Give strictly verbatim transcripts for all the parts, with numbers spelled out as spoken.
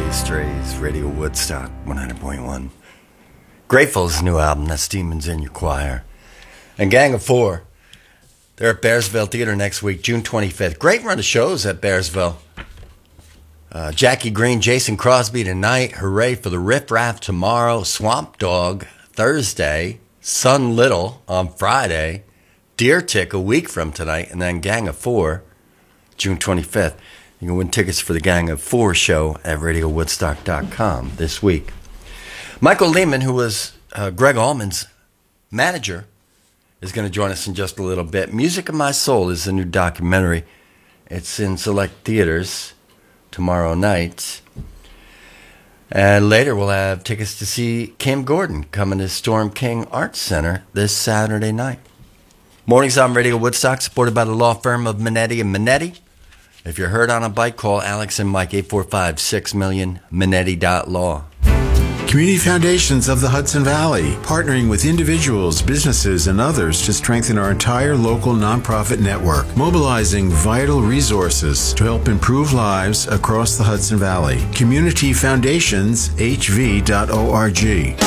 Strays, Strays, Radio Woodstock, one hundred point one. Grateful's new album, that's Demons in Your Choir. And Gang of Four, they're at Bearsville Theater next week, June twenty-fifth. Great run of shows at Bearsville. Uh, Jackie Green, Jason Crosby tonight. Hooray for the Riff Raff tomorrow. Swamp Dog Thursday. Sun Little on Friday. Deer Tick a week from tonight. And then Gang of Four, June twenty-fifth. You can win tickets for the Gang of Four show at radio woodstock dot com this week. Michael Lehman, who was uh, Greg Allman's manager, is going to join us in just a little bit. Music of My Soul is the new documentary. It's in select theaters tomorrow night. And later we'll have tickets to see Kim Gordon coming to Storm King Arts Center this Saturday night. Mornings on Radio Woodstock, supported by the law firm of Minetti and Minetti. If you're hurt on a bike, call Alex and Mike, eight four five, six million, minetti dot law. Community Foundations of the Hudson Valley, partnering with individuals, businesses, and others to strengthen our entire local nonprofit network, mobilizing vital resources to help improve lives across the Hudson Valley. community foundations h v dot org.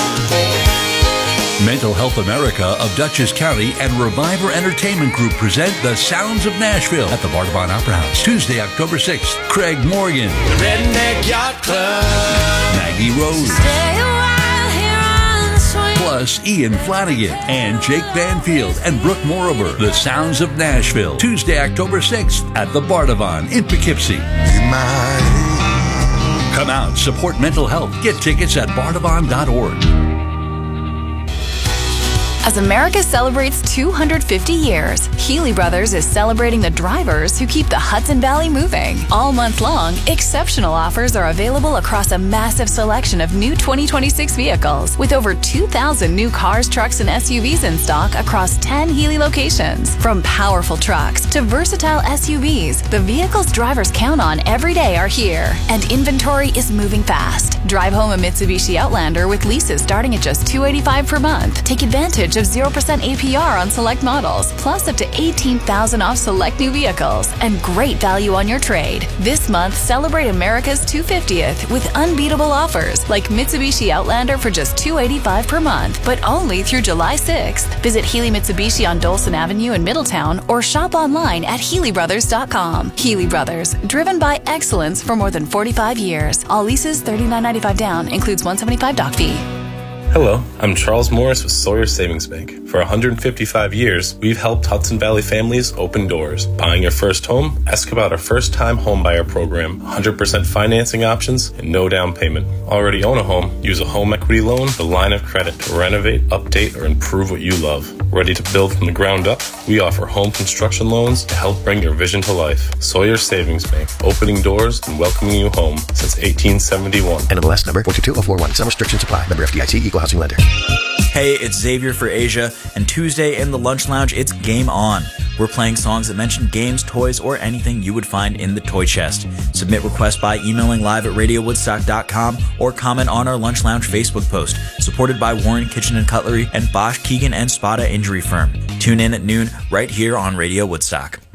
Mental Health America of Dutchess County and Reviver Entertainment Group present The Sounds of Nashville at the Bardavon Opera House, Tuesday, October sixth. Craig Morgan, The Redneck Yacht Club, Maggie Rose, Stay a while here on the swing. plus Ian Flanagan and Jake Banfield and Brooke Morover. The Sounds of Nashville, Tuesday, October sixth at the Bardavon in Poughkeepsie. Come out, support mental health. Get tickets at bardavon dot org. As America celebrates two hundred fifty years, Healy Brothers is celebrating the drivers who keep the Hudson Valley moving. All month long, exceptional offers are available across a massive selection of new twenty twenty-six vehicles, with over two thousand new cars, trucks, and S U Vs in stock across ten Healy locations. From powerful trucks to versatile S U Vs, the vehicles drivers count on every day are here, and inventory is moving fast. Drive home a Mitsubishi Outlander with leases starting at just two hundred eighty-five dollars per month. Take advantage of zero percent A P R on select models, plus up to eighteen thousand dollars off select new vehicles, and great value on your trade. This month, celebrate America's two hundred fiftieth with unbeatable offers like Mitsubishi Outlander for just two hundred eighty-five dollars per month, but only through July sixth. Visit Healy Mitsubishi on Dolson Avenue in Middletown or shop online at healy brothers dot com. Healy Brothers, driven by excellence for more than forty-five years. All leases thirty-nine ninety-five down, includes one hundred seventy-five doc fee. Hello, I'm Charles Morris with Sawyer Savings Bank. For one hundred fifty-five years, we've helped Hudson Valley families open doors. Buying your first home? Ask about our first-time homebuyer program. one hundred percent financing options and no down payment. Already own a home? Use a home equity loan, the line of credit to renovate, update, or improve what you love. Ready to build from the ground up? We offer home construction loans to help bring your vision to life. Sawyer Savings Bank, opening doors and welcoming you home since eighteen seventy-one. N M L S number four two two zero four one. Some restrictions apply. Member F D I C, Equal Housing Lender. Hey, it's Xavier for Asia, and Tuesday in the Lunch Lounge, it's Game On. We're playing songs that mention games, toys, or anything you would find in the toy chest. Submit requests by emailing live at radio woodstock dot com or comment on our Lunch Lounge Facebook post. Supported by Warren Kitchen and Cutlery and Bosch, Keegan, and Spada Injury Firm. Tune in at noon right here on Radio Woodstock.